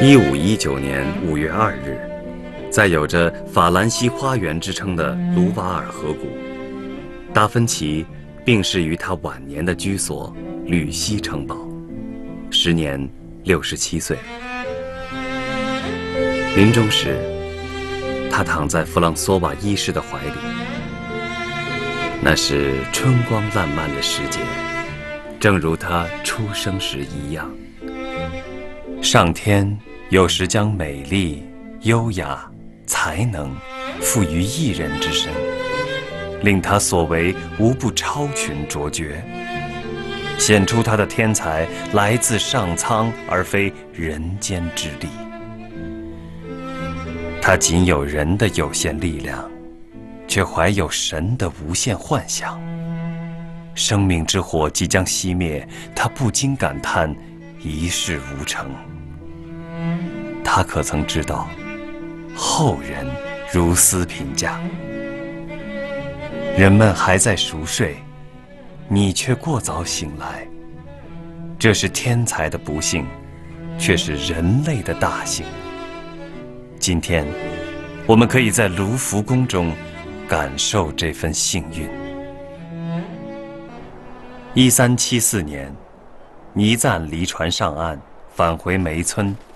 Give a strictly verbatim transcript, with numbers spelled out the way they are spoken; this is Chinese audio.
一五一九年五月二日，在有着法兰西花园之称的卢瓦尔河谷，达芬奇病逝于他晚年的居所吕西城堡，时年六十七岁。临终时，他躺在弗朗索瓦一世的怀里。那是春光烂漫的时节，正如他出生时一样。上天有时将美丽、优雅、才能赋予一人之身，令他所为无不超群卓绝，显出他的天才来自上苍而非人间之力。他仅有人的有限力量，却怀有神的无限幻想。生命之火即将熄灭，他不禁感叹一事无成。他可曾知道，后人如斯评价：人们还在熟睡，你却过早醒来。这是天才的不幸，却是人类的大幸。今天，我们可以在卢浮宫中感受这份幸运。一三七四年，倪瓒离船上岸，返回梅村。